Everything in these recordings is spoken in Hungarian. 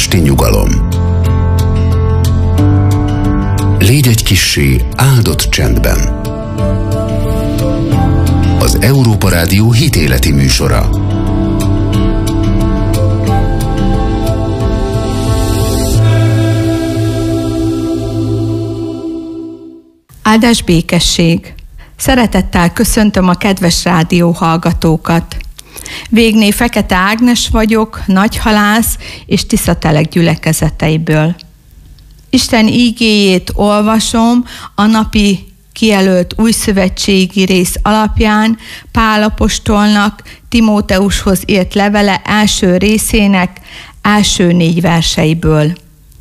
esti nyugalom. Légy egy kissé áldott csendben. Az Európa Rádió hitéleti műsora. Áldás békesség! Szeretettel köszöntöm a kedves rádió hallgatókat. Végné Fekete Ágnes vagyok, nagyhalász és Tiszatelek gyülekezeteiből. Isten ígéjét olvasom a napi kijelölt újszövetségi rész alapján Pál apostolnak Timóteushoz írt levele első részének első 4 verseiből.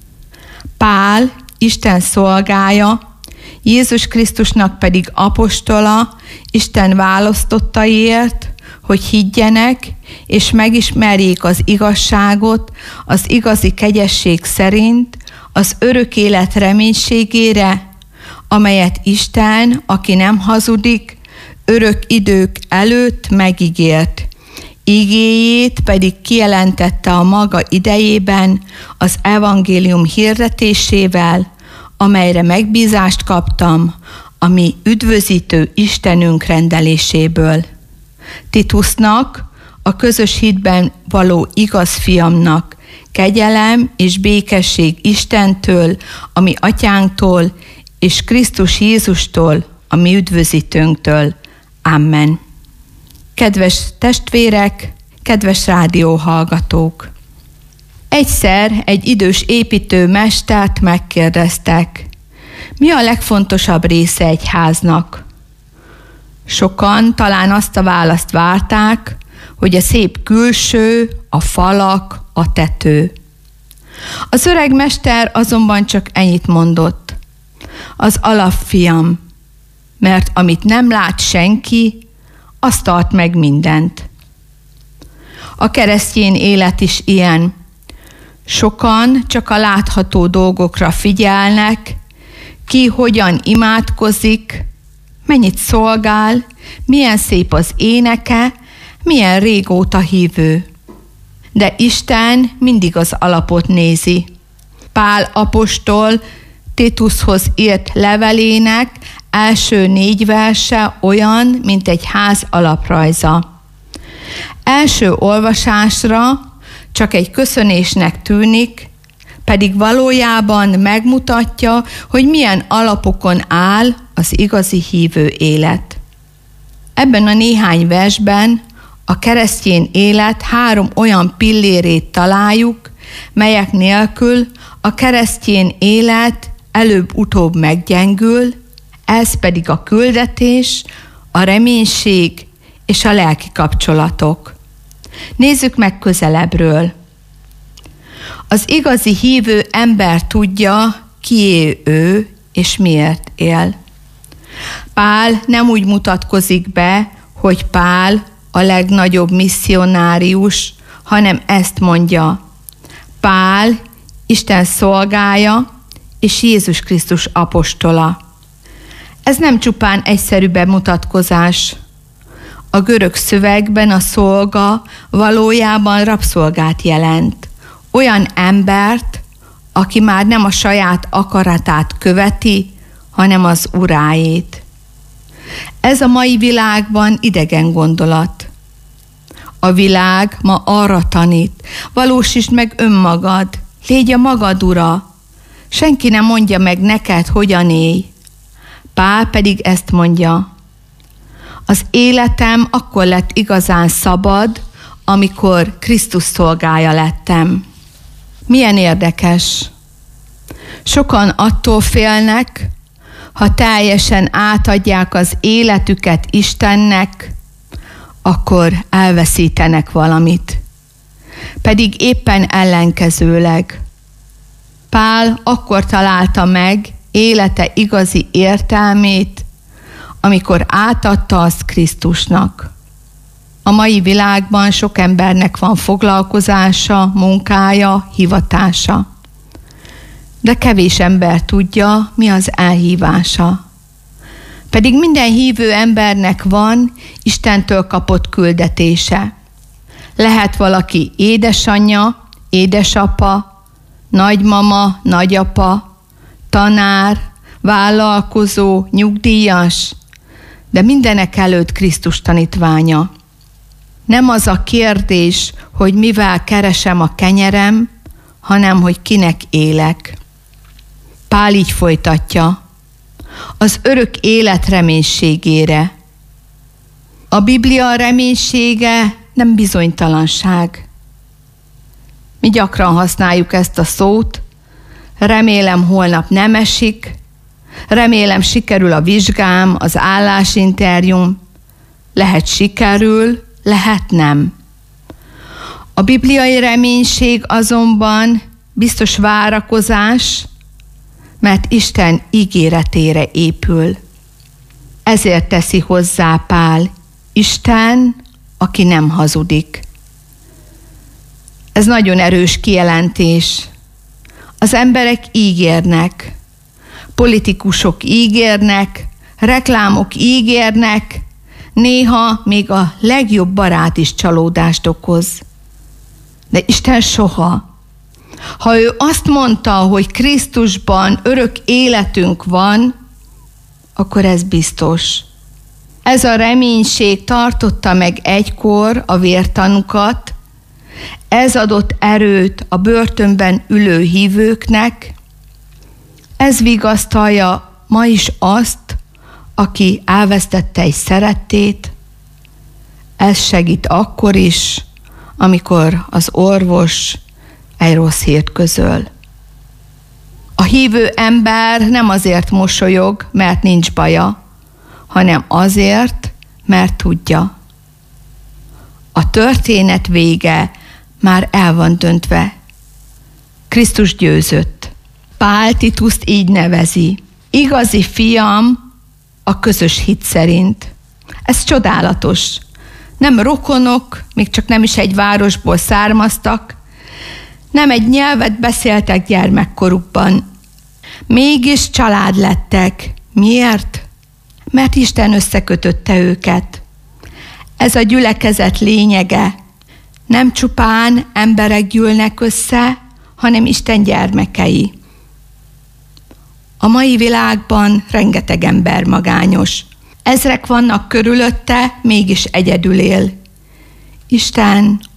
Pál, Isten szolgája, Jézus Krisztusnak pedig apostola, Isten választottaiért, hogy higgyenek és megismerjék az igazságot az igazi kegyesség szerint, az örök élet reménységére, amelyet Isten, aki nem hazudik, örök idők előtt megígért. Igéjét pedig kijelentette a maga idejében az evangélium hirdetésével, amelyre megbízást kaptam, a mi üdvözítő Istenünk rendeléséből. Titusnak, a közös hitben való igaz fiamnak, kegyelem és békesség Istentől, a mi atyánktól, és Krisztus Jézustól, a mi üdvözítőnktől. Amen. Kedves testvérek, kedves rádióhallgatók! Egyszer egy idős építőmestert megkérdeztek, mi a legfontosabb része egy háznak? Sokan talán azt a választ várták, hogy a szép külső, a falak, a tető. Az öreg mester azonban csak ennyit mondott. Az alapfiam, mert amit nem lát senki, az tart meg mindent. A keresztény élet is ilyen. Sokan csak a látható dolgokra figyelnek, ki hogyan imádkozik, mennyit szolgál, milyen szép az éneke, milyen régóta hívő. De Isten mindig az alapot nézi. Pál apostol Titushoz írt levelének első 4 verse olyan, mint egy ház alaprajza. Első olvasásra csak egy köszönésnek tűnik, pedig valójában megmutatja, hogy milyen alapokon áll az igazi hívő élet. Ebben a néhány versben a keresztény élet 3 olyan pillérét találjuk, melyek nélkül a keresztény élet előbb-utóbb meggyengül, ez pedig a küldetés, a reménység és a lelki kapcsolatok. Nézzük meg közelebbről. Az igazi hívő ember tudja, kié ő és miért él. Pál nem úgy mutatkozik be, hogy Pál a legnagyobb misszionárius, hanem ezt mondja. Pál, Isten szolgája és Jézus Krisztus apostola. Ez nem csupán egyszerű bemutatkozás. A görög szövegben a szolga valójában rabszolgát jelent. Olyan embert, aki már nem a saját akaratát követi, hanem az uráét. Ez a mai világban idegen gondolat. A világ ma arra tanít, valósítsd meg önmagad, légy a magad ura, senki nem mondja meg neked, hogyan élj. Pál pedig ezt mondja. Az életem akkor lett igazán szabad, amikor Krisztus szolgája lettem. Milyen érdekes. Sokan attól félnek, ha teljesen átadják az életüket Istennek, akkor elveszítenek valamit. Pedig éppen ellenkezőleg. Pál akkor találta meg élete igazi értelmét, amikor átadta azt Krisztusnak. A mai világban sok embernek van foglalkozása, munkája, hivatása. De kevés ember tudja, mi az elhívása. Pedig minden hívő embernek van Istentől kapott küldetése. Lehet valaki édesanyja, édesapa, nagymama, nagyapa, tanár, vállalkozó, nyugdíjas, de mindenek előtt Krisztus tanítványa. Nem az a kérdés, hogy mivel keresem a kenyerem, hanem hogy kinek élek. Pál így folytatja, az örök élet reménységére. A Biblia reménysége nem bizonytalanság. Mi gyakran használjuk ezt a szót, remélem holnap nem esik, remélem sikerül a vizsgám, az állásinterjúm, lehet sikerül, lehet nem. A bibliai reménység azonban biztos várakozás, mert Isten ígéretére épül. Ezért teszi hozzá Pál, Isten, aki nem hazudik. Ez nagyon erős kijelentés. Az emberek ígérnek, politikusok ígérnek, reklámok ígérnek, néha még a legjobb barát is csalódást okoz. De Isten soha. Ha ő azt mondta, hogy Krisztusban örök életünk van, akkor ez biztos. Ez a reménység tartotta meg egykor a vértanukat, ez adott erőt a börtönben ülő hívőknek, ez vigasztalja ma is azt, aki elvesztette egy szerettét, ez segít akkor is, amikor az orvos egy rossz hírt közöl. A hívő ember nem azért mosolyog, mert nincs baja, hanem azért, mert tudja. A történet vége már el van döntve. Krisztus győzött. Pál Tituszt így nevezi. Igazi fiam a közös hit szerint. Ez csodálatos. Nem rokonok, még csak nem is egy városból származtak, nem egy nyelvet beszéltek gyermekkorukban. Mégis család lettek. Miért? Mert Isten összekötötte őket. Ez a gyülekezet lényege. Nem csupán emberek gyűlnek össze, hanem Isten gyermekei. A mai világban rengeteg ember magányos. Ezrek vannak körülötte, mégis egyedül él. Isten